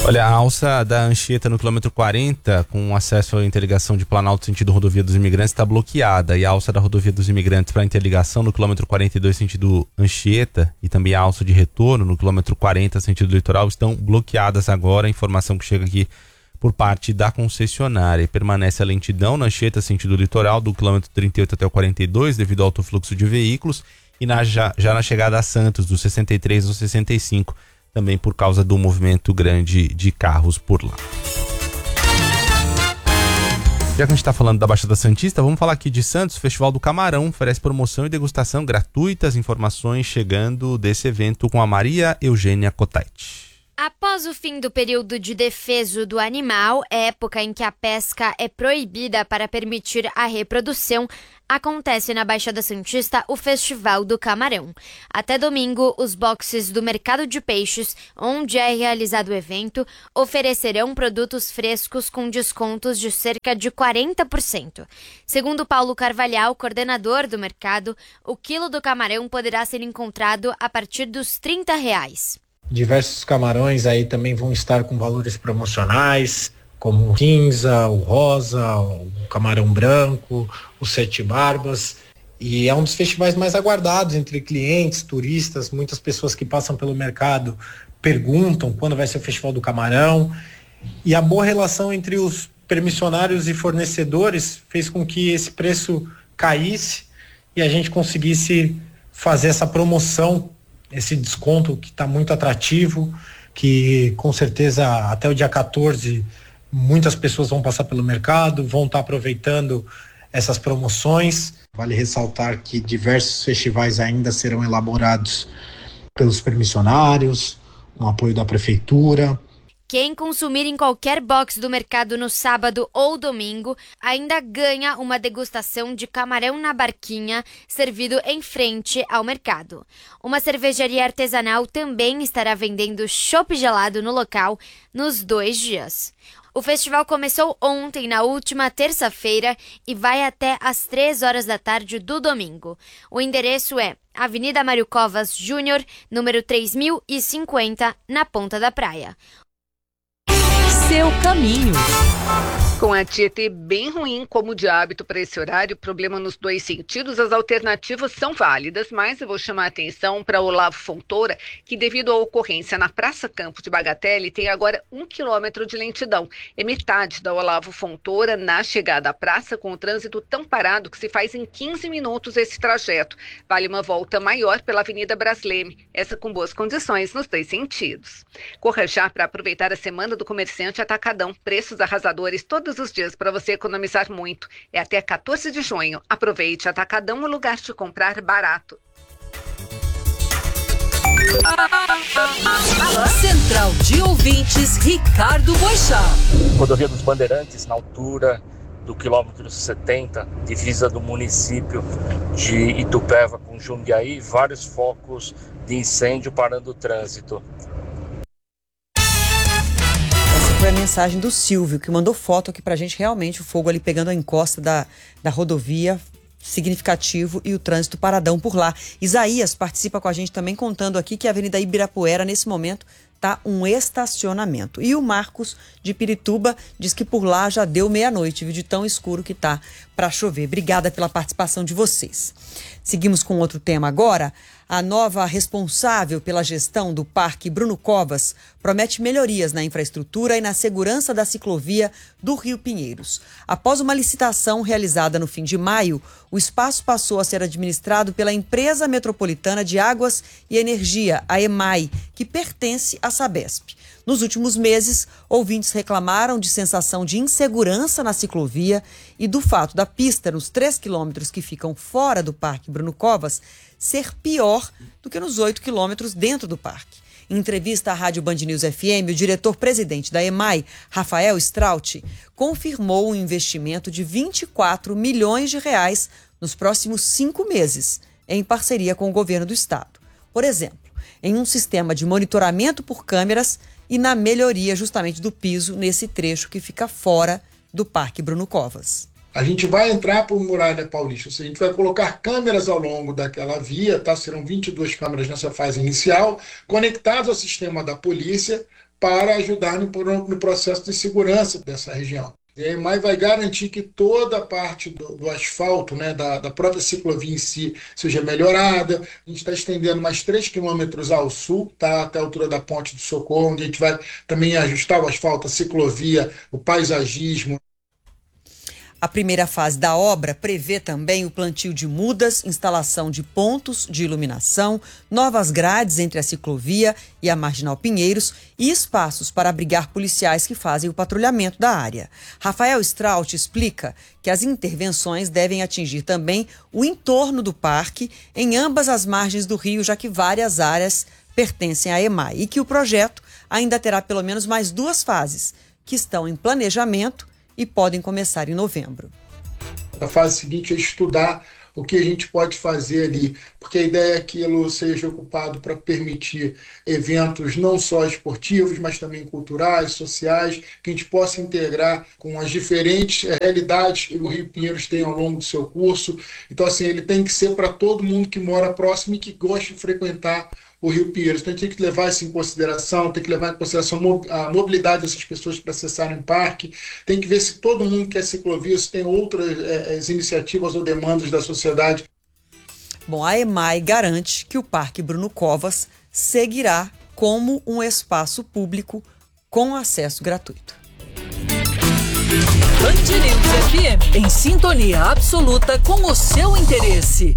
Olha, a alça da Anchieta no quilômetro 40, com acesso à interligação de Planalto sentido Rodovia dos Imigrantes, está bloqueada. E a alça da Rodovia dos Imigrantes para interligação no quilômetro 42 sentido Anchieta e também a alça de retorno no quilômetro 40 sentido litoral estão bloqueadas agora. A informação que chega aqui por parte da concessionária. E permanece a lentidão na Anchieta sentido litoral do quilômetro 38 até o 42 devido ao alto fluxo de veículos e já na chegada a Santos do 63 ao 65 também por causa do movimento grande de carros por lá. Já que a gente está falando da Baixada Santista, vamos falar aqui de Santos. O Festival do Camarão oferece promoção e degustação gratuitas. Informações chegando desse evento com a Maria Eugênia Cotaiti. Após o fim do período de defeso do animal, época em que a pesca é proibida para permitir a reprodução, acontece na Baixada Santista o Festival do Camarão. Até domingo, os boxes do Mercado de Peixes, onde é realizado o evento, oferecerão produtos frescos com descontos de cerca de 40%. Segundo Paulo Carvalhal, coordenador do mercado, o quilo do camarão poderá ser encontrado a partir dos R$30. Diversos camarões aí também vão estar com valores promocionais, como o cinza, o rosa, o camarão branco, o sete barbas. E é um dos festivais mais aguardados entre clientes, turistas, muitas pessoas que passam pelo mercado perguntam quando vai ser o Festival do Camarão. E a boa relação entre os permissionários e fornecedores fez com que esse preço caísse e a gente conseguisse fazer essa promoção, esse desconto que está muito atrativo, que com certeza até o dia 14 muitas pessoas vão passar pelo mercado, vão estar aproveitando essas promoções. Vale ressaltar que diversos festivais ainda serão elaborados pelos permissionários, com apoio da prefeitura. Quem consumir em qualquer box do mercado no sábado ou domingo ainda ganha uma degustação de camarão na barquinha servido em frente ao mercado. Uma cervejaria artesanal também estará vendendo chopp gelado no local nos 2 dias. O festival começou ontem, na última terça-feira, e vai até às 3 horas da tarde do domingo. O endereço é Avenida Mário Covas Júnior, número 3050, na Ponta da Praia. Seu caminho. Com a Tietê bem ruim como de hábito para esse horário, problema nos 2 sentidos, as alternativas são válidas, mas eu vou chamar a atenção para Olavo Fontoura, que devido à ocorrência na Praça Campo de Bagatelle, tem agora 1 quilômetro de lentidão. É metade da Olavo Fontoura na chegada à praça, com o trânsito tão parado que se faz em 15 minutos esse trajeto. Vale uma volta maior pela Avenida Brasleme, essa com boas condições nos 2 sentidos. Corra já para aproveitar a Semana do Comerciante Atacadão, preços arrasadores todos os dias para você economizar muito. É até 14 de junho. Aproveite Atacadão, o lugar de comprar barato. Central de Ouvintes, Ricardo Boixá. Rodovia dos Bandeirantes, na altura do quilômetro 70, divisa do município de Itupeva com Jundiaí, vários focos de incêndio parando o trânsito. Foi a mensagem do Silvio, que mandou foto aqui pra gente, realmente o fogo ali pegando a encosta da rodovia, significativo, e o trânsito paradão por lá. Isaías participa com a gente também, contando aqui que a Avenida Ibirapuera, nesse momento, tá um estacionamento. E o Marcos, de Pirituba, diz que por lá já deu meia-noite, viu, de tão escuro que tá para chover. Obrigada pela participação de vocês. Seguimos com outro tema agora. A nova responsável pela gestão do Parque Bruno Covas promete melhorias na infraestrutura e na segurança da ciclovia do Rio Pinheiros. Após uma licitação realizada no fim de maio, o espaço passou a ser administrado pela Empresa Metropolitana de Águas e Energia, a EMAI, que pertence à Sabesp. Nos últimos meses, ouvintes reclamaram de sensação de insegurança na ciclovia e do fato da pista nos 3 quilômetros que ficam fora do Parque Bruno Covas ser pior do que nos 8 quilômetros dentro do parque. Em entrevista à Rádio Band News FM, o diretor-presidente da EMAI, Rafael Straut, confirmou um investimento de 24 milhões de reais nos próximos 5 meses, em parceria com o governo do estado. Por exemplo, em um sistema de monitoramento por câmeras e na melhoria justamente do piso nesse trecho que fica fora do Parque Bruno Covas. A gente vai entrar por Muralha Paulista, ou seja, a gente vai colocar câmeras ao longo daquela via, tá? Serão 22 câmeras nessa fase inicial, conectadas ao sistema da polícia para ajudar no processo de segurança dessa região. E a EMAI vai garantir que toda a parte do asfalto, né, da própria ciclovia em si, seja melhorada. A gente está estendendo mais 3 quilômetros ao sul, tá, até a altura da Ponte do Socorro, onde a gente vai também ajustar o asfalto, a ciclovia, o paisagismo. A primeira fase da obra prevê também o plantio de mudas, instalação de pontos de iluminação, novas grades entre a ciclovia e a Marginal Pinheiros e espaços para abrigar policiais que fazem o patrulhamento da área. Rafael Straut explica que as intervenções devem atingir também o entorno do parque em ambas as margens do rio, já que várias áreas pertencem à EMAI, e que o projeto ainda terá pelo menos mais 2 fases, que estão em planejamento e podem começar em novembro. A fase seguinte é estudar o que a gente pode fazer ali, porque a ideia é que aquilo seja ocupado para permitir eventos não só esportivos, mas também culturais, sociais, que a gente possa integrar com as diferentes realidades que o Rio Pinheiros tem ao longo do seu curso. Então, assim, ele tem que ser para todo mundo que mora próximo e que gosta de frequentar o Rio Pinheiros. Então a gente tem que levar isso em consideração, tem que levar em consideração a mobilidade dessas pessoas para acessarem o parque, tem que ver se todo mundo quer ciclovia, se tem outras iniciativas ou demandas da sociedade. Bom, a EMAI garante que o Parque Bruno Covas seguirá como um espaço público com acesso gratuito. Band News FM, em sintonia absoluta com o seu interesse.